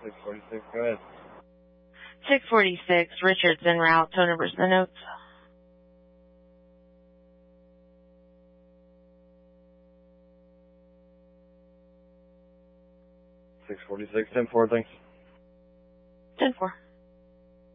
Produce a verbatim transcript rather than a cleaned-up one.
six forty-six, go ahead. six forty-six, Richard's en route. Tow numbers in the notes. six forty-six, ten four, thanks. ten four.